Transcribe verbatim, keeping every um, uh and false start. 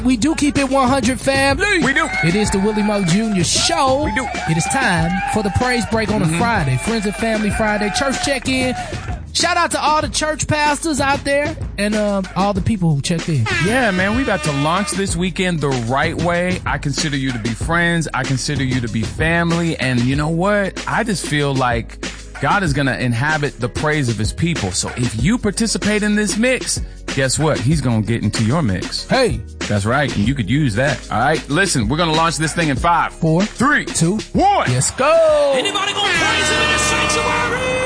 We do keep it one hundred, family. We do. It is the Willie Mo Junior Show. We do. It is time for the praise break on mm-hmm. a Friday. Friends and Family Friday. Church check-in. Shout out to all the church pastors out there and uh, all the people who checked in. Yeah, man, we got to launch this weekend the right way. I consider you to be friends. I consider you to be family. And you know what? I just feel like God is going to inhabit the praise of his people. So if you participate in this mix, guess what? He's going to get into your mix. Hey. That's right. And you could use that. All right. Listen, we're going to launch this thing in five, four, three, two, one. Let's go. Anybody going to praise him in the sanctuary?